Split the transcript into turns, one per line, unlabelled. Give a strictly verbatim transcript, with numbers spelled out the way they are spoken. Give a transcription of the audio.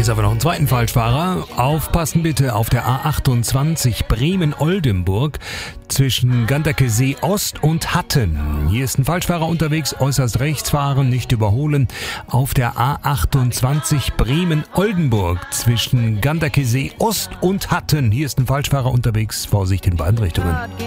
Ist aber noch ein zweiten Falschfahrer. Aufpassen bitte auf der A achtundzwanzig Bremen-Oldenburg zwischen Ganderkesee Ost und Hatten. Hier ist ein Falschfahrer unterwegs, äußerst rechts fahren, nicht überholen. Auf der A achtundzwanzig Bremen-Oldenburg zwischen Ganderkesee Ost und Hatten. Hier ist ein Falschfahrer unterwegs, Vorsicht in beiden Richtungen.